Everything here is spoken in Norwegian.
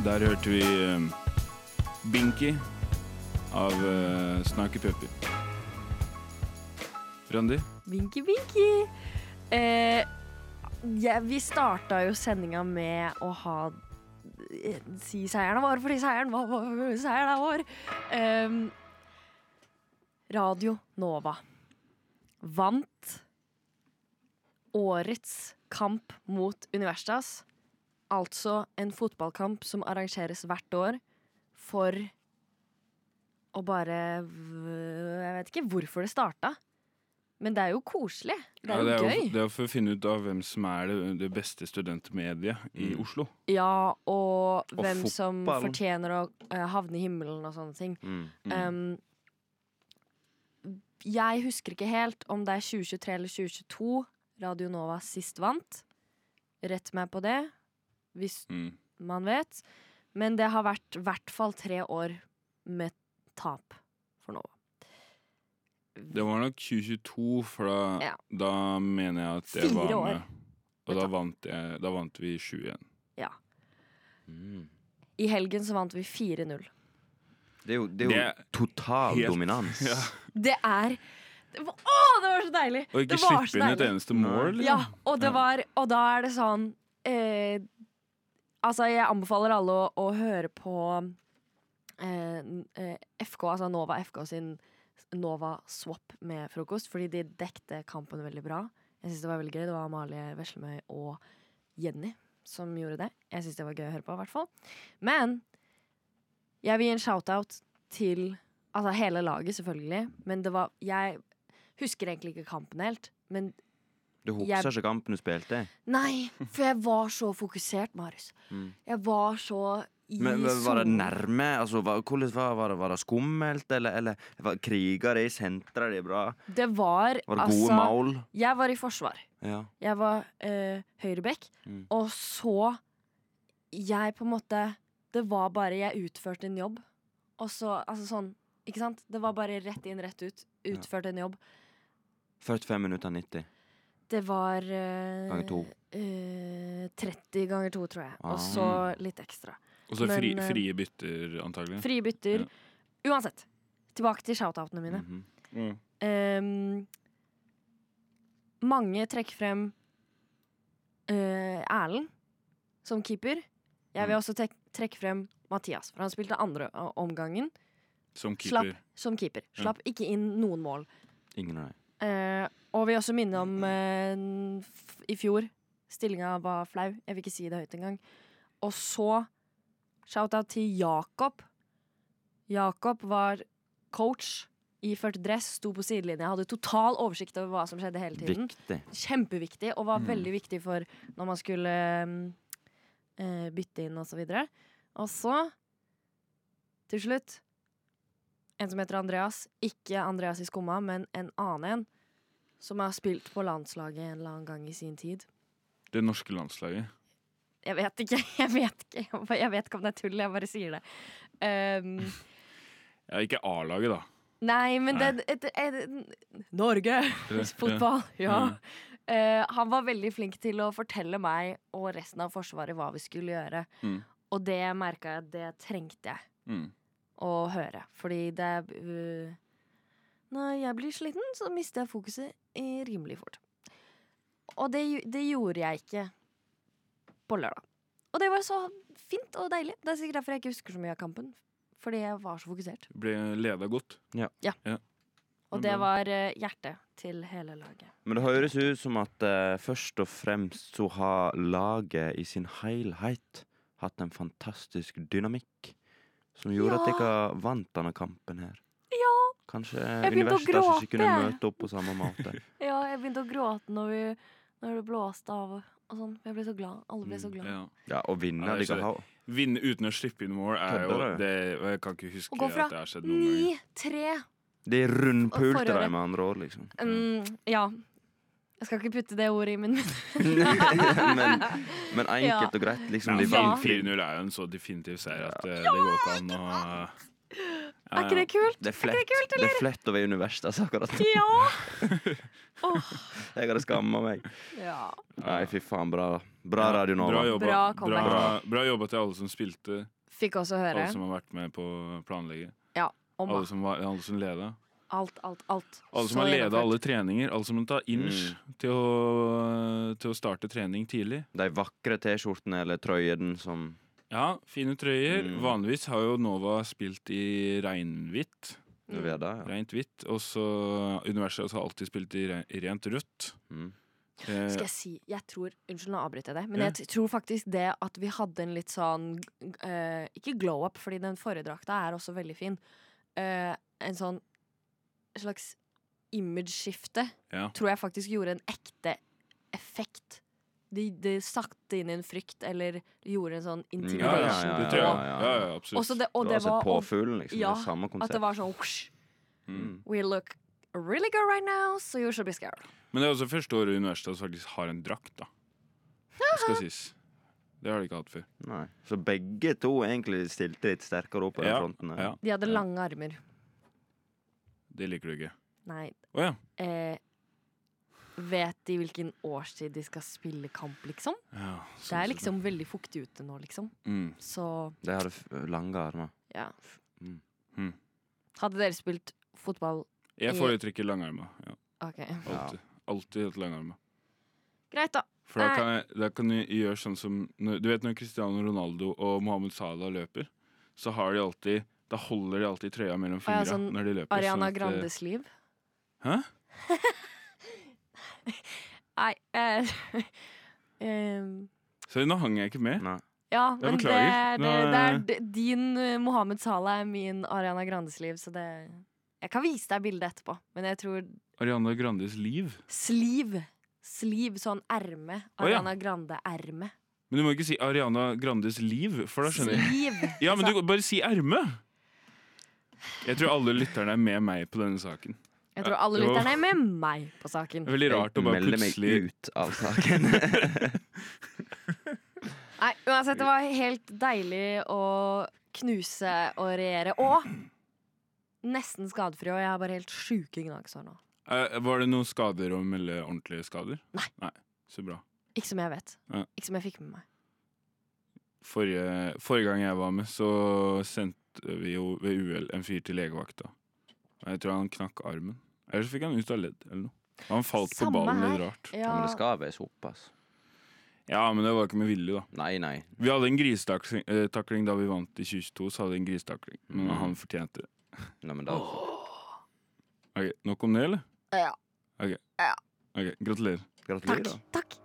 Der hørte vi Binky av Snarky Puppy. Randi? Binky. Vi starta jo sendinga med å si seieren vår, fordi seieren er vår. Radio Nova vant årets kamp mot Universitas. Altså en fotballkamp som arrangeres hvert år for å bare Jeg vet ikke hvorfor det starta, men det er jo koselig. Det er jo gøy. Det er for å finne ut av hvem som er det beste studentmediet i Oslo. Ja, og hvem fotball. som fortjener å havne i himmelen og sånne ting. Jeg husker ikke helt om det er 2023 eller 2022 Radio Nova sist vant. Rett meg på det, hvis man vet. Men det har vært i hvert fall 3 år med tap for Nova. Det var nok 2022, for da mener jeg at det 4 var år. med. Og da vant vi 7-1. Ja. I helgen så vant vi 4-0. Det er jo total helt dominans. Ja. Det var så deilig! Og ikke Det var så slippe inn et deilig. eneste mål. Ja, og da er det sånn altså jeg anbefaler alle å høre på FK, altså Nova FK sin Nova Swap med frokost, fordi de dekte kampen veldig bra. Jeg synes det var veldig gøy. Det var Amalie Veslemøy og Jenny som gjorde det. Jeg synes det var gøy å høre på, i hvert fall. Men jeg vil gi en shoutout til hele laget, selvfølgelig. Men jeg husker egentlig ikke kampen helt, men Du husker ikke kampen du spilte i? nei, for jeg var så fokusert, Marius. Jeg var så Men var det nærme? Altså, hvordan var det skummelt? Eller kriger de? Sentret de bra? Det var gode mål? Jeg var i forsvar. Ja. Jeg var høyrebekk. Og så jeg på en måte det var bare jeg utførte en jobb. Og så, sånn, ikke sant? Det var bare rett inn, rett ut. Utførte en jobb. 45 minutter 90. Det var Ganger 2. 30 ganger 2, tror jeg. Og så litt ekstra. Og så frie bytter, antagelig. Frie bytter. Uansett. Tilbake til shoutoutene mine. Mange trekker frem Erlend som keeper. Jeg vil også trekke frem Mathias, for han spilte andre omgangen. Som keeper. Slapp ikke inn noen mål. Ingen av dem. Og vi også minner om i fjor. Stillinga var flau. Jeg vil ikke si det høyt engang. Og så shoutout til Jakob. Jakob var coach i ført dress, sto på sidelinjen. Jeg hadde total oversikt over hva som skjedde hele tiden. Viktig. Kjempeviktig, og var veldig viktig for når man skulle bytte inn og så videre. Og så til slutt en som heter Andreas. Ikke Andreas i Skumma, men en annen en som har spilt på landslaget en eller annen gang i sin tid. Det norske landslaget. Jeg vet ikke. Jeg vet ikke om det er tull, jeg bare sier det. Ja, ikke A-laget da. Nei, men Norge! Fotball, ja. Han var veldig flink til å fortelle meg og resten av forsvaret hva vi skulle gjøre. Og det merket jeg, det trengte jeg å høre. Fordi når jeg blir sliten, så mister jeg fokuset rimelig fort. Og det gjorde jeg ikke på lørdag. Og det var så fint og deilig. Det er sikkert derfor jeg ikke husker så mye av kampen. Fordi jeg var så fokusert. Ble ledet godt. Ja. Og det var hjertet til hele laget. Men det høres ut som at først og fremst så har laget i sin helhet hatt en fantastisk dynamikk som gjorde at dere vant denne kampen her. Ja. Kanskje begynte å Universitas ikke kunne gråte. møte opp på samme måte. Ja, jeg begynte å gråte når det blåste av og sånn. Jeg ble så glad. Alle ble så glad. Ja. Ja, og vinne Ja, det er dere har. Vinne uten å slippe inn mål er jo Kødder du? det, og jeg kan ikke huske Å gå fra at det har skjedd noen gang. 9-3. Det er rundpulte Forrige. deg med andre ord, liksom. Ja. Jeg skal ikke putte det ordet i min munn. men enkelt og greit, liksom. Ja, De vant 4-0 er jo en så definitiv seier at det går ikke an å Er ikke det kult? Det er flett å være universitet, akkurat. Ja! Jeg hadde skammet meg. Ja. Nei, fy faen, bra Radio Nova. Bra jobba. Bra comeback. Bra jobba til alle som spilte, Fikk også høre. alle som har vært med på planlegget. Ja, om Alle som leda. alt. Alle som Så har leda gjennomført. alle treninger. Alle som må ta inch til å starte trening tidlig. De vakre T-skjortene eller trøyene som Ja, fine trøyer. Vanligvis har jo Nova spilt i regnhvitt. det vi er der, ja. Rent hvitt. Og så Universet har alltid spilt i rent rødt. Skal jeg si, unnskyld, nå avbryter jeg det, men Ja. jeg tror faktisk det at vi hadde en litt sånn ikke glow up, fordi den forrige drakta er også veldig fin. En sånn slags image-skifte Ja. tror jeg faktisk gjorde en ekte effekt. De satte inn en frykt, eller gjorde en sånn intimidation. Det tror jeg. Ja, absolutt. Også det, og Du har det sett var påfuglen, liksom. ja, det er samme at konsept. det var sånn whoosh, We look really good right now, so you should be scared. Men det er også første året Universitetet faktisk har en drakt, da. Det skal sies. Det har de ikke hatt før. Nei. Så begge to egentlig stilte litt sterkere opp på den fronten. Ja. De hadde lange armer. Det liker du ikke. Nei. Å ja. Vet de hvilken årstid de skal spille kamp, liksom? Ja, Det er liksom veldig fuktig ute nå, liksom. Så De hadde lange armer. ja. Mm. Hadde dere spilt fotball? Jeg foretrekker langarma. Ja. OK. Alltid hatt langarma. Greit, da. For da kan du gjøre sånn som du vet når Cristiano Ronaldo og Mohammed Salah løper, så har de alltid da holder de alltid trøya mellom fingra sånn når de løper. Ariana sånn at, Grandes liv? Hæ? Nei Så nå hang jeg ikke med. Nei. Ja, Jeg men beklager. det er din Mohammed Salah er min Ariana Grandes liv, så det Jeg kan vise deg bildet etterpå, men jeg tror Ariana Grandes liv. Sleeve, sånn erme. Ariana Grande-erme. Men du må ikke si Ariana Grandes liv, for da skjønner jeg. Sleeve. Ja, men du bare si erme! Jeg tror alle lytterne er med meg på denne saken. Jeg tror alle lytterne er med meg på saken. Det er veldig rart å bare Melde meg plutselig ut av saken. Nei, uansett, det var helt deilig å knuse og regjere. Og nesten skadefri, og jeg har bare helt sjuke gnagsår nå. Var det noen skader å melde ordentlige skader? Nei. Så bra. Ikke som jeg vet. Ja. Ikke som jeg fikk med meg. Forrige gang jeg var med, så sendte vi jo ved uhell en fyr til legevakta. Jeg tror han knakk armen. Eller så fikk han ut av ledd eller noe. Han falt på ballen litt rart. Ja, men det skal være såpass. Ja, men det var ikke med vilje, da. Nei. Vi hadde en grisetakling da vi vant i 2022, så hadde vi en grisetakling. Men han fortjente det. Nei, men da Ok, nok om det, eller? Ja. Ok, gratulerer. Gratulerer, da. Takk.